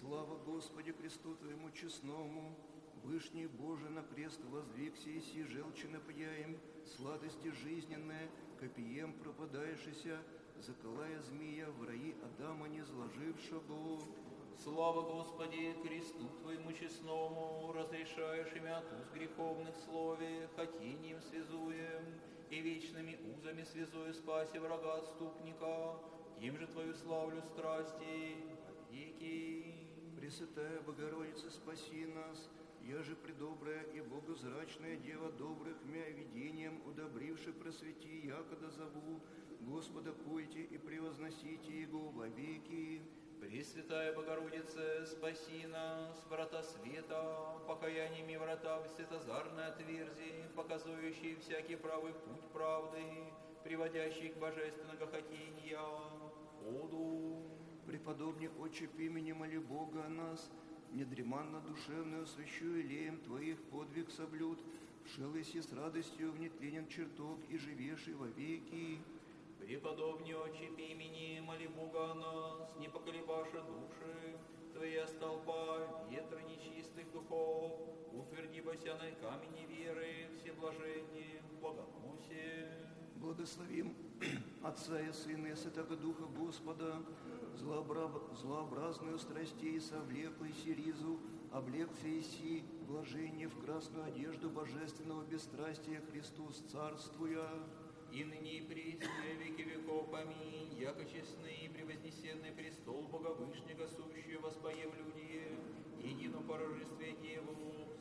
Слава Господи Христу Твоему честному, Вышний Боже на крест воздвигся, и си желчи напияем, сладости жизненные, копием пропадаешься, заколая змея в раи Адама не зложившего. Слава Господи Христу Твоему честному, разрешаешь имя туз греховных слове, хотением связуем, и вечными узами связуя спаси врага отступника, тем же Твою славлю страсти веки. Пресвятая Богородица, спаси нас, яже предобрая и богозрачная Дева добрых мя видением удобривши просвети, якода зову, Господа пойте и превозносите Его во веки. Пресвятая Богородице, спаси нас, врата света, покаяниями врата в светозарной отверзи, показующие всякий правый путь правды, приводящий к божественного хотения, ходу. Преподобный Отче имени моли Бога о нас, недреманно душевную свящу елеем Твоих подвиг соблюд, вшелыси с радостью в нетленен чертог и живеший во веки. Преподобный Отче имени моли Бога о нас, не поколебаша души, Твоя столпа ветра нечистых духов, утверди босяной камени веры, все блаженнее Богоносе. Благословим Отца и Сына и Святого Духа Господа, злообразную страстей совлеклой сиризу, облегся иси блажение в красную одежду божественного бесстрастия Христос царствуя. И ныне и присно, веки веков, аминь, яко честный и превознесенный престол Бога Вышнего, сущего воспоем люди, едино по рождестве Деву,